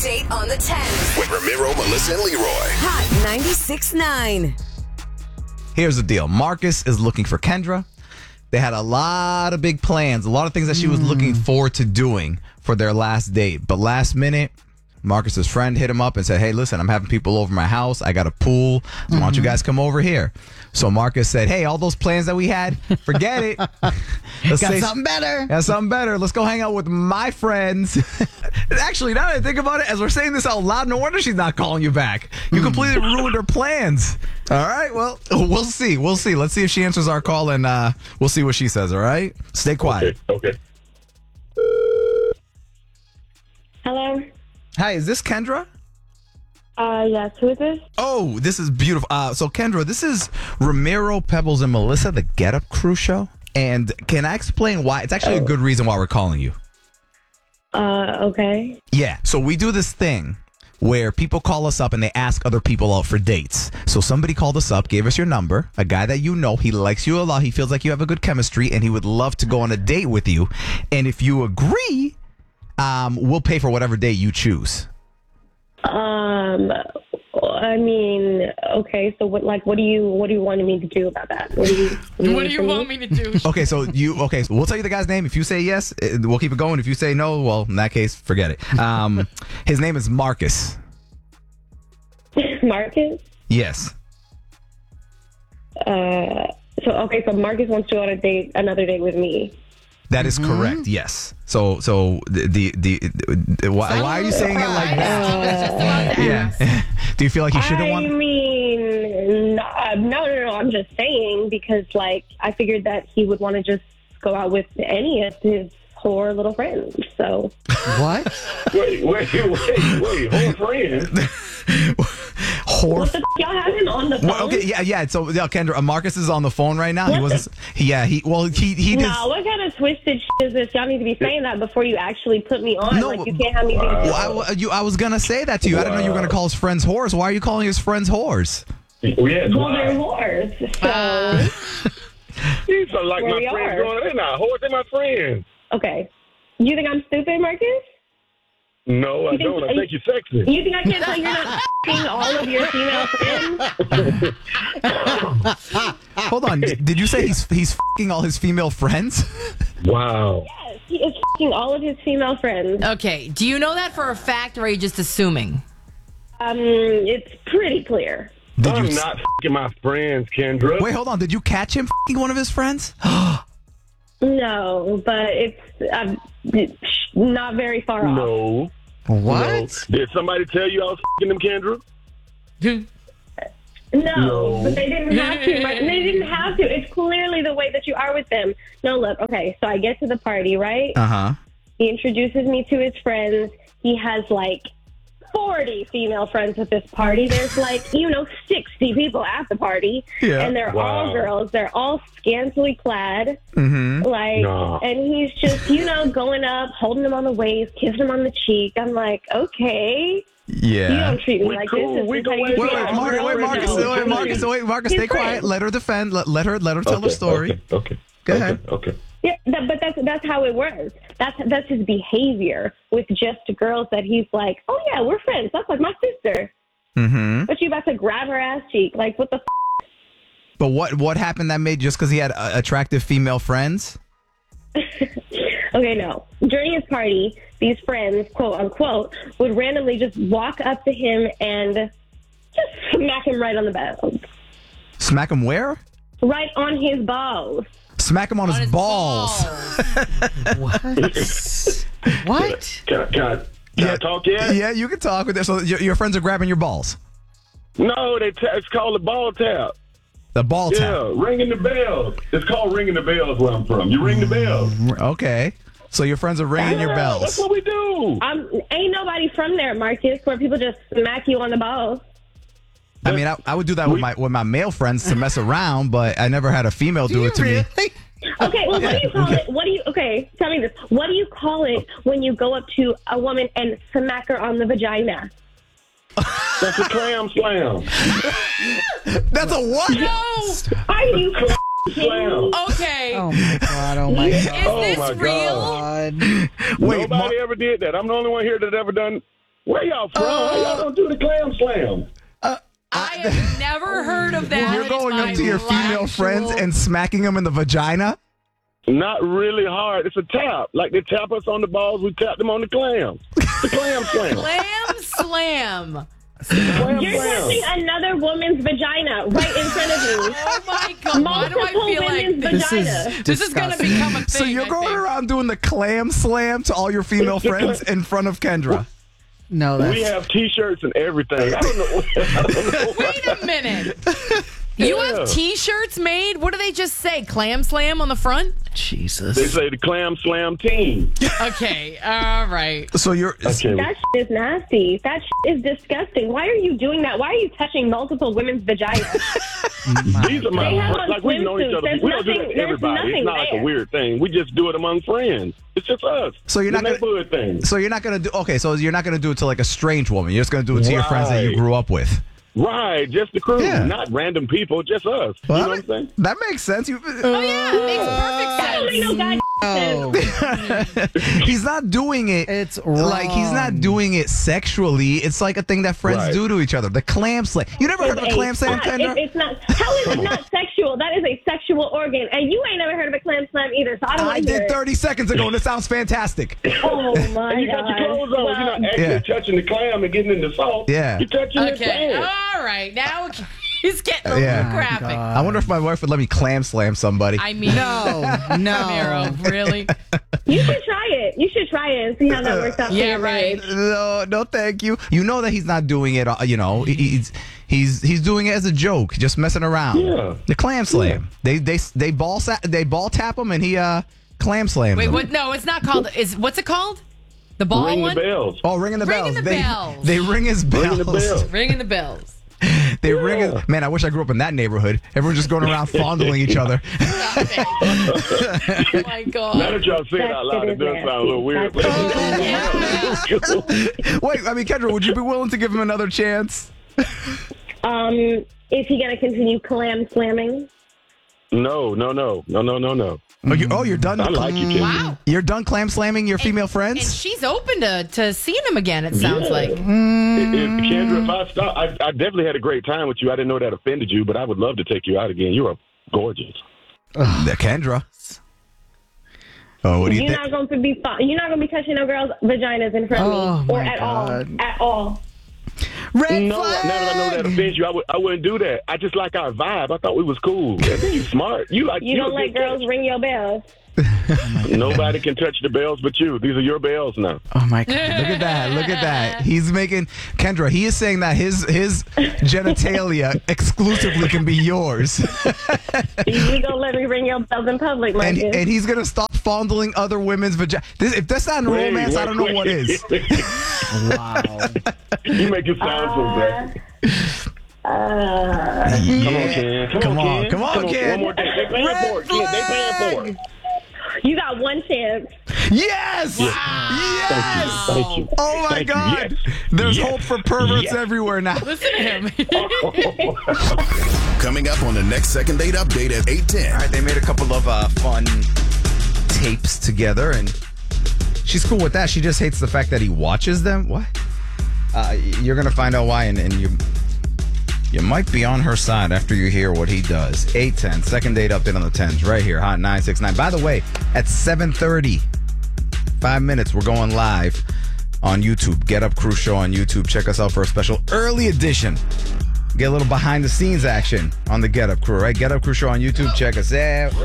Date on the 10th. With Ramiro, Melissa, and Leroy. Hot 96.9. Here's the deal. Marcus is looking for Kendra. They had a lot of big plans, a lot of things that she was looking forward to doing for their last date. But last minute, Marcus's friend hit him up and said, hey, listen, I'm having people over my house. I got a pool. So why don't you guys come over here? So Marcus said, hey, all those plans that we had, forget it. Got something better. Got something better. Let's go hang out with my friends. Actually, now that I think about it, as we're saying this out loud, no wonder she's not calling you back. You completely ruined her plans. All right, well, we'll see. We'll see. Let's see if she answers our call, and we'll see what she says, all right? Stay quiet. Okay. Hello? Hi, is this Kendra? Yes, who is this? Oh, this is beautiful. So, Kendra, this is Ramiro, Pebbles, and Melissa, the Get Up Crew show. And can I explain why? It's actually a good reason why we're calling you. Okay. Yeah, so we do this thing where people call us up and they ask other people out for dates. So somebody called us up, gave us your number, a guy that you know, he likes you a lot, he feels like you have a good chemistry, and he would love to go on a date with you. And if you agree, we'll pay for whatever date you choose. I mean, okay, so what do you want me to do about that? What do you want me to do? Okay, so we'll tell you the guy's name. If you say yes, we'll keep it going. If you say no, well, in that case, forget it. His name is Marcus. Marcus? Yes. So Marcus wants to go on another date with me. That is correct. Yes. So why are you saying it like that? Yeah. Do you feel like you shouldn't want? I mean, no. I'm just saying because I figured that he would want to just go out with any of his whore little friends. So What? Wait, whole friend. What the f- y'all have him on the phone? Well, okay, yeah. So Kendra, Marcus is on the phone right now. What He did. No, what kind of twisted shit is this? Y'all need to be saying that before you actually put me on. No, you can't have me do I was gonna say that to you. I didn't know you were gonna call his friends whores. Why are you calling his friends whores? Yes, Well, they're whores. So These are like Where my we friends are. going. They're not whores. They're my friends. okay. You think I'm stupid, Marcus? No, I You think- don't. I think you're sexy. You think I can't tell you're not f***ing all of your female friends? Hold on. Did you say he's f***ing all his female friends? Wow. Yes, he is f***ing all of his female friends. Okay. Do you know that for a fact, or are you just assuming? It's pretty clear. I'm not f***ing my friends, Kendra. Wait, hold on. Did you catch him f***ing one of his friends? No, but it's not very far off. No. What? No. Did somebody tell you I was f***ing them, Kendra? No, but they didn't have to. They didn't have to. It's clearly the way that you are with them. No, look, okay, so I get to the party, right? Uh-huh. He introduces me to his friends. He has 40 female friends at this party. There's 60 people at the party. Yeah. And they're Wow. all girls. They're all scantily clad. Mm-hmm. No. And he's just, going up, holding him on the waist, kissing him on the cheek. I'm like, okay. Yeah. You don't treat me We like cool. this. We This is how go you wait, treat wait, a Marcus, girl? Marcus, His stay quiet. friend. Let her defend. Let her tell her story. Okay. Go ahead. Okay. Yeah, but that's how it works. That's his behavior with just girls that he's like, oh yeah, we're friends. That's like my sister. Mm-hmm. But you about to grab her ass cheek? Like what the? But what happened that made just because he had attractive female friends? Okay, no. During his party, these friends, quote unquote, would randomly just walk up to him and just smack him right on the balls. Smack him where? Right on his balls. Smack him on his balls. What? Can I talk yet? Yeah, you can talk with this. So your friends are grabbing your balls. No, it's called a ball tap. The ball tap. Yeah, ringing the bells. It's called ringing the bells where I'm from. You ring the bells. Okay. So your friends are ringing your Yeah, bells. That's what we do. Ain't nobody from there, Marcus, where people just smack you on the balls. I mean, I would do that with my male friends to mess around, but I never had a female do it to me. Okay, well, what do you call it? Okay, tell me this. What do you call it when you go up to a woman and smack her on the vagina? That's a clam slam. That's a what? No. Are you Slam. Okay. Oh my god! Oh my Is god! this my real? God. Wait, Nobody ever did that. I'm the only one here that ever done Where y'all from? How y'all don't do the clam slam? I have never heard of that. You're going in up to your my female life. friends and smacking them in the vagina? Not really hard. It's a tap. Like they tap us on the balls, we tap them on the clam. The clam slam. Clam slam. Clam You're slam. touching another woman's vagina right in front of you. Oh my God. Why do I Multiple feel women's like vagina. this is going to become a thing? So you're I going think. around doing the clam slam to all your female friends in front of Kendra. No, that's We have T-shirts and everything. I don't know. Wait a minute. You have T-shirts made? What do they just say? Clam slam on the front? Jesus. They say the clam slam team. Okay. All right. So you're Okay. That is nasty. That is disgusting. Why are you doing that? Why are you touching multiple women's vaginas? These are my They have friends. on Like we've known each swimsuits. other. There's We don't do that nothing- to everybody. there's It's not like a nothing weird thing. We just do it among friends. It's just us. So you're The not gonna- neighborhood thing. So you're not gonna do so you're not gonna do it to like a strange woman. You're just gonna do it to your friends that you Right. grew up with. Right, just the crew, Yeah. not random people, just us. You know what I'm saying? That makes sense. Oh, yeah. It makes That don't make perfect no sense. goddamn He's not doing it. It's like he's not wrong. doing it sexually. It's like a thing that friends Right. do to each other. The clam slam. You never heard of a clam slam, Kendra? It's not. How is it not sexual? That is a sexual organ, and you ain't never heard of a clam slam either. So I don't I want to hear did it. 30 seconds ago, and it sounds fantastic. Oh my And you god! got your clothes on. You're not actually Yeah. touching the clam and getting in the salt. Yeah. You're touching the Okay. clam. All right. Now he's getting a Yeah. little graphic. I wonder if my wife would let me clam slam somebody. I mean, No. Miro, really? You should try it. You should try it and see how that works out. for Yeah, your right. marriage. No, thank you. You know that he's not doing it. You know, he's doing it as a joke, just messing around. Yeah. The clam slam. They ball tap him, and he clam slams Wait, him. what? No, it's not called. What's it called? The ball Ring one? the bells. Oh, ringing the Ringing bells. the bells. They ring his bells. Ring the bells. Ringing the bells. They ring his. Man, I wish I grew up in that neighborhood. Everyone's just going around fondling each other. Oh my Now God. that y'all say it out loud, it does sound a little weird. But Wait, I mean, Kendra, would you be willing to give him another chance? Is he gonna continue clam slamming? No. You're done. I like you, Kendra. Wow. You're done clam slamming your female And friends. she's open to seeing him again, it sounds Yeah. like. Kendra, if I stop, I definitely had a great time with you. I didn't know that offended you, but I would love to take you out again. You are gorgeous. Kendra. Oh, what do you You're think? not going to be. You're not going to be touching no girls' vaginas in front Oh, of me, or my at God. all, at all. Red No, now that I know that offends you, I wouldn't do that. I just like our vibe. I thought we was cool. You smart. You You don't let girls ring your bells. Nobody can touch the bells but you. These are your bells now. Oh my God. Look at that. Look at that. He's making Kendra, he is saying that his genitalia exclusively can be yours. You gonna let me ring your bells in public, my and dear? and he's gonna stop fondling other women's vagina. If that's not romance, I don't know what is. Wow. You make it sound so bad. Come on, Ken. Come on, Ken. come on, Ken. One more day. They paying for it. Ken. They paying for it. You got one chance. Yes! Yes! Thank you. Oh my Thank you. God! Yes. There's Yes. hope for perverts Yes. everywhere now. Listen to him. Coming up on the next Second Date Update at 8:10. All right, they made a couple of fun tapes together, and she's cool with that. She just hates the fact that he watches them. What? You're gonna find out why, and you might be on her side after you hear what he does. 8:10, Second Date Update on the 10s, right here, Hot 969. By the way, at 7:30, 5 minutes, we're going live on YouTube. Get Up Crew Show on YouTube. Check us out for a special early edition. Get a little behind the scenes action on the Get Up Crew, right? Get Up Crew Show on YouTube. Check us out.